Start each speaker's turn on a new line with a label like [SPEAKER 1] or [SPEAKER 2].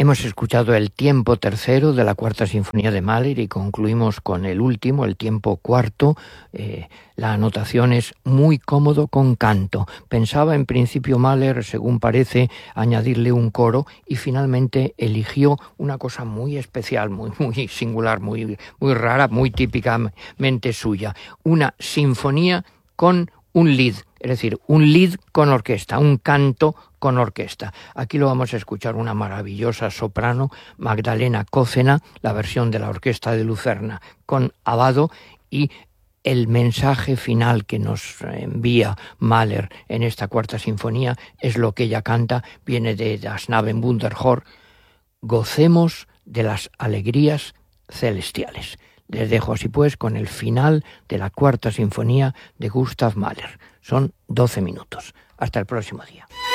[SPEAKER 1] Hemos escuchado el tiempo tercero de la Cuarta Sinfonía de Mahler y concluimos con el último, el tiempo cuarto. La anotación es muy cómodo con canto. Pensaba en principio Mahler, según parece, añadirle un coro y finalmente eligió una cosa muy especial, muy singular, muy rara, muy típicamente suya. Una sinfonía con un lied, es decir, un lied con orquesta, un canto con orquesta. Aquí lo vamos a escuchar una maravillosa soprano, Magdalena Cócena, la versión de la Orquesta de Lucerna con Abbado, y el mensaje final que nos envía Mahler en esta cuarta sinfonía es lo que ella canta, viene de Das Naben Wunderhor: gocemos de las alegrías celestiales. Les dejo así pues con el final de la cuarta sinfonía de Gustav Mahler. Son 12 minutos. Hasta el próximo día.